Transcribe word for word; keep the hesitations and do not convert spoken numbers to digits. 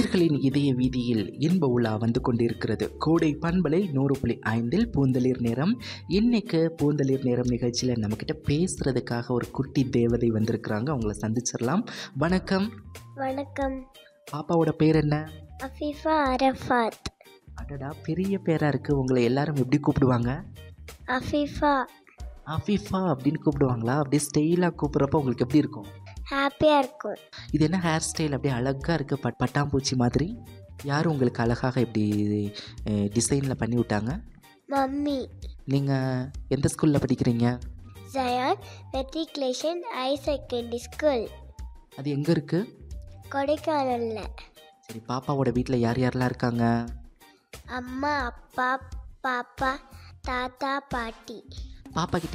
நேயர்களின் இதய வீதியில் இன்ப உலா வந்து கொண்டிருக்கிறது. கோடை பண்பலை நூறு புள்ளி ஐந்தில் பூந்தளிர் நேரம். இன்னைக்கு பூந்தளிர் நேரம் நிகழ்ச்சியில் நம்மக்கிட்ட பேசுறதுக்காக ஒரு குட்டி தேவதை வந்திருக்கிறாங்க. அவங்கள சந்திச்சிடலாம். வணக்கம். வணக்கம். பாப்பாவோட பேர் என்ன? அஃபீஃபா அரஃபாத். அடடா, பெரிய பேரா இருக்கு. உங்களை எல்லாரும் எப்படி கூப்பிடுவாங்க? அஃபீஃபா. அஃபீஃபா அப்படின்னு கூப்பிடுவாங்களா? அப்படியே ஸ்டைலாக கூப்பிட்றப்ப உங்களுக்கு எப்படி இருக்கும்? ஹாப்பியாக இருக்கும். இது என்ன ஹேர் ஸ்டைல் அப்படியே அழகாக இருக்குது, பட் பட்டாம்பூச்சி மாதிரி. யார் உங்களுக்கு அழகாக இப்படி டிசைனில் பண்ணி விட்டாங்க? மம்மி. நீங்கள் எந்த ஸ்கூலில் படிக்கிறீங்க? Zayan matriculation high secondary school. அது எங்கே இருக்குது? கொடைக்கானல்ல. சரி, பாப்பாவோட வீட்டில் யார் யாரெல்லாம் இருக்காங்க? அம்மா, அப்பா, பாப்பா, தாத்தா, பாட்டி. பாப்பா கிட்ட